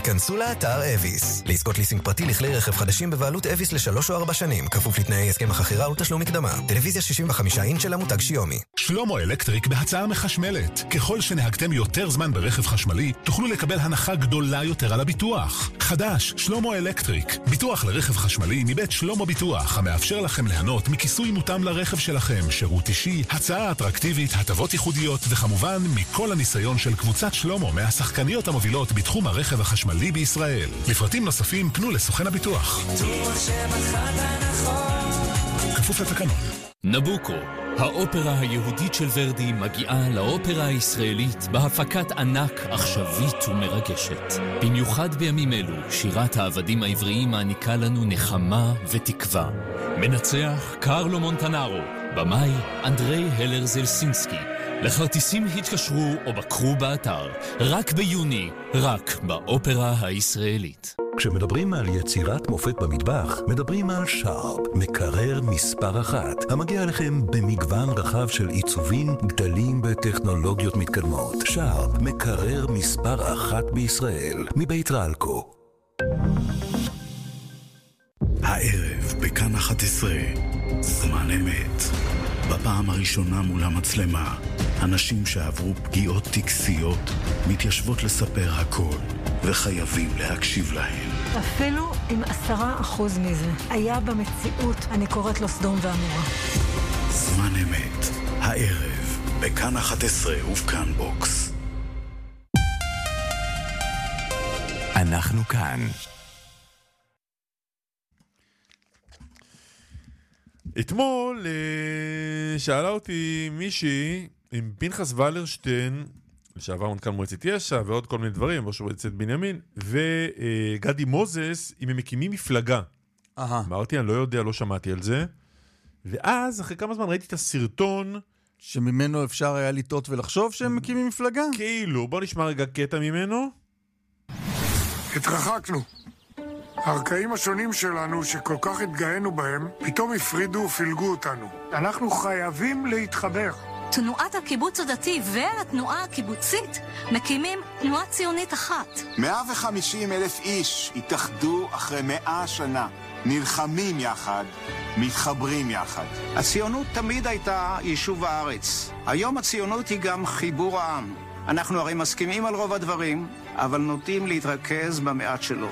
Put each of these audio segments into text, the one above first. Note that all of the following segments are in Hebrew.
כנסו לאתר אביס. לזכות ליסינג פרטי לכלי רכב חדשים בבעלות אביס ל3 או 4 שנים, כפוף לתנאי הסכם החכירה ותשלום מקדמה. טלוויזיה 65 אינץ' של המותג שיומי. שלמה אלקטריק בהצעה מחשמלת. ככל שנהגתם יותר זמן ברכב חשמלי, תוכלו לקבל הנחה גדולה יותר על הביטוח. חדש, שלמה אלקטריק. ביטוח לרכב חשמלי מבית שלמה ביטוח, המאפשר לכם ליהנות מכיסוי מותאם לרכב שלכם, שירות אישי, הצעה אטרקטיבית, הטבות ייחודיות, וכמובן מכל הניסיון של קבוצת שלמה מהשחקניות המובילות בתחום הרכב החשמלי בישראל. לפרטים נוספים פנו לסוכן הביטוח. כפוף לתקנון. נבוקו, האופרה היהודית של ורדי מגיעה לאופרה הישראלית בהפקת ענק עכשווית ומרגשת. במיוחד בימים אלו, שירת העבדים העבריים מעניקה לנו נחמה ותקווה. מנצח קרלו מונטנארו, במאי אנדרי הלר זלסינסקי. לכרטיסים התקשרו או בקרו באתר. רק ביוני, רק באופרה הישראלית. כשמדברים על יצירת מופת במטבח, מדברים על שרפ, מקרר מספר 1, המגיע לכם במגוון רחב של עיצובים, גדלים בטכנולוגיות מתקדמות. שרפ, מקרר מספר 1 בישראל, מבית רלקו. הערב בכאן 11, זמן אמת. בפעם הראשונה מול המצלמה, אנשים שעברו פגיעות טקסיות מתיישבות לספר הכל, וחייבים להקשיב להם. אפילו אם 10% מזה היה במציאות, אני קוראת לו סדום ועמורה. זמן אמת, הערב בכאן 11 ובכאן בוקס. אנחנו כאן. אתמול שאלה אותי מישהי עם פנחס ולרשטיין, לשעבר מנכ"ל מועצת יש"ע ועוד כל מיני דברים, ראש מועצת בנימין, וגדי מוזס, אם הם מקימים מפלגה. אמרתי, אני לא יודע, לא שמעתי על זה. ואז, אחרי כמה זמן ראיתי את הסרטון, שממנו אפשר היה לטעות ולחשוב שהם מקימים מפלגה? כאילו, בוא נשמע רגע קטע ממנו. התרחקנו. הערכאים השונים שלנו, שכל כך התגאינו בהם, פתאום הפרידו ופילגו אותנו. אנחנו חייבים להתחבר. תנועת הקיבוץ הדתי והתנועה הקיבוצית מקימים תנועה ציונית אחת. 150,000 איש התאחדו אחרי 100 שנה. נלחמים יחד, מתחברים יחד. הציונות תמיד הייתה יישוב הארץ. היום הציונות היא גם חיבור העם. אנחנו הרי מסכימים על רוב הדברים, אבל נוטים להתרכז במעט שלו.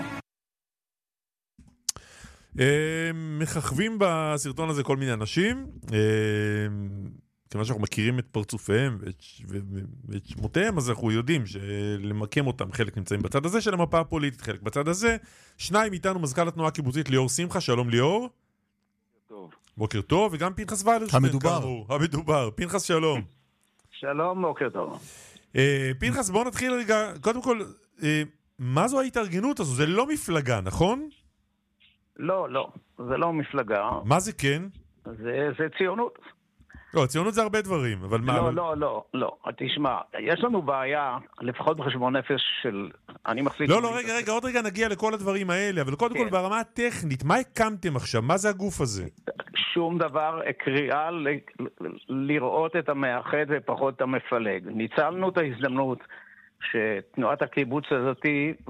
מככבים בסרטון הזה כל מיני אנשים, כיוון שאנחנו מכירים את פרצופיהם ואת שמותיהם, אז אנחנו יודעים שלמקם אותם, חלק נמצאים בצד הזה של המפה הפוליטית, חלק בצד הזה. שניים איתנו, מזכ"ל התנועה הקיבוצית ליאור שמחה. שלום ליאור. טוב. בוקר טוב, וגם פנחס ולרשטיין. המדובר. פנחס, שלום. שלום, בוקר טוב. פנחס, בואו נתחיל רגע. קודם כל, מה זו ההתארגנות הזו? זה לא מפלגה, נכון? לא, זה לא מפלגה. מה זה כן? זה ציונות. לא, ציונות זה הרבה דברים, אבל מה? לא, תשמע, יש לנו בעיה, לפחות בחשבון נפש של... לא, רגע, עוד רגע נגיע לכל הדברים האלה, אבל קודם כל ברמה הטכנית, מה הקמתם עכשיו? מה זה הגוף הזה? שום דבר, קריאה לראות את המאחד ופחות את המפלג. ניצלנו את ההזדמנות שתנועת הקיבוץ הזאת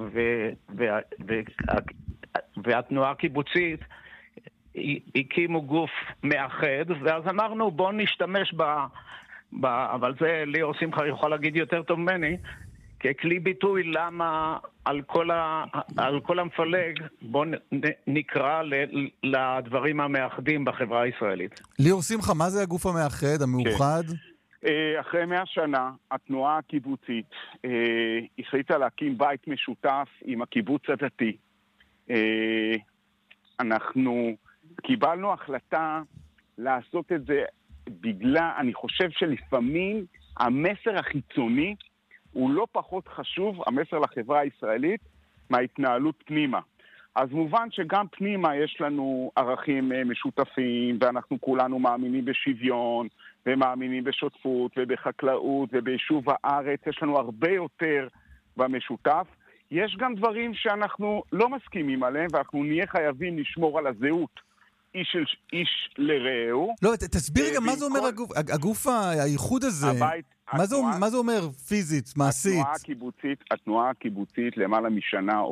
והתנועה הקיבוצית הקימו גוף מאחד, ואז אמרנו בוא נשתמש אבל זה ליאור שמחה יכול להגיד יותר טוב ממני, ככלי ביטוי למה על כל המפלג בוא נקרא לדברים המאחדים בחברה הישראלית. ליאור שמחה, מה זה הגוף המאחד, המאוחד? אחרי 100 שנה, התנועה הקיבוצית החליטה להקים בית משותף עם הקיבוץ הדתי. אנחנו קיבלנו החלטה לעשות את זה בגלל, אני חושב שלפעמים המסר החיצוני הוא לא פחות חשוב, המסר לחברה הישראלית, מההתנהלות פנימה. אז מובן שגם פנימה יש לנו ערכים משותפים, ואנחנו כולנו מאמינים בשוויון, ומאמינים בשותפות, ובחקלאות, וביישוב הארץ. יש לנו הרבה יותר במשותף. יש גם דברים שאנחנו לא מסכימים עליהם, ואנחנו נהיה חייבים לשמור על הזהות איש לרעהו. לא, תסביר גם מה זה אומר הגוף, הייחוד הזה. מה זה אומר פיזית, מעשית? התנועה הקיבוצית למעלה משנה